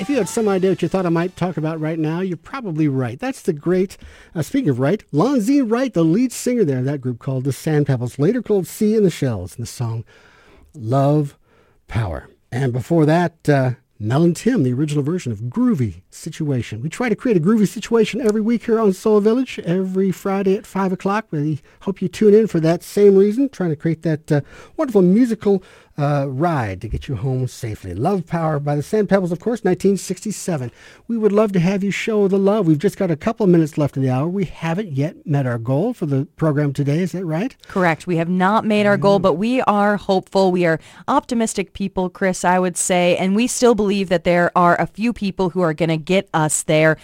If you had some idea what you thought I might talk about right now, you're probably right. That's the great, speaking of right, Lonzie Wright, the lead singer there of that group called the Sandpebbles, later called Sea in the Shells, in the song Love Power. And before that, Mel and Tim, the original version of Groovy Situation. We try to create a groovy situation every week here on Soul Village, every Friday at 5 o'clock. We hope you tune in for that same reason, trying to create that wonderful musical ride to get you home safely. Love Power by the Sandpebbles, of course, 1967. We would love to have you show the love. We've just got a couple of minutes left in the hour. We haven't yet met our goal for the program today. Is that right? Correct. We have not made our goal, but we are hopeful. We are optimistic people, Chris, I would say, and we still believe that there are a few people who are going to get us there.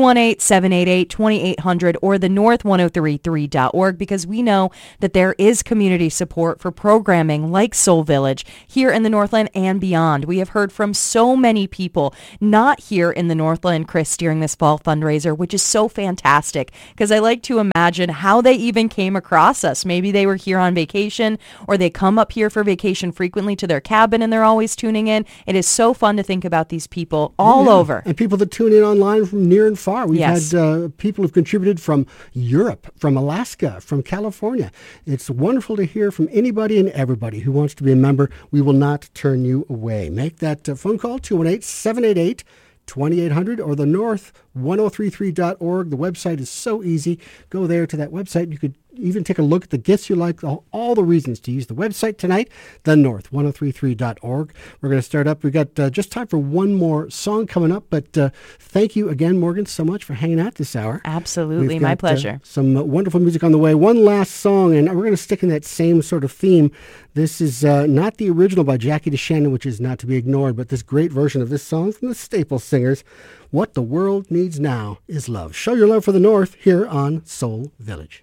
218-788-2800 or the north1033.org, because we know that there is community support for programming like Soul Village here in the Northland and beyond. We have heard from so many people not here in the Northland, Chris, during this fall fundraiser, which is so fantastic, because I like to imagine how they even came across us. Maybe they were here on vacation, or they come up here for vacation frequently to their cabin and they're always tuning in. It is so fun to think about these people all over. And people that tune in online from near and far. We've had people who've contributed from Europe, from Alaska, from California. It's wonderful to hear from anybody and everybody who wants to be a member. We will not turn you away. Make that phone call, 218-788-2800 or the north1033.org. The website is so easy. Go there to that website. You could even take a look at the gifts you like, all the reasons to use the website tonight, the north1033.org. We're going to start up. We've got just time for one more song coming up, but thank you again, Morgan, so much for hanging out this hour. Absolutely, my pleasure. Some wonderful music on the way. One last song, and we're going to stick in that same sort of theme. This is not the original by Jackie DeShannon, which is not to be ignored, but this great version of this song from the Staple Singers. What the world needs now is love. Show your love for the North here on Soul Village.